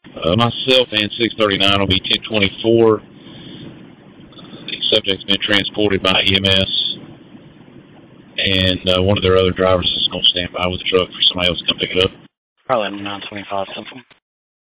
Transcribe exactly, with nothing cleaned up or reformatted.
Uh, myself and six thirty-nine will be ten twenty-four. The subject's been transported by E M S, and uh, one of their other drivers is going to stand by with the truck for somebody else to come pick it up. Probably nine twenty-five Central.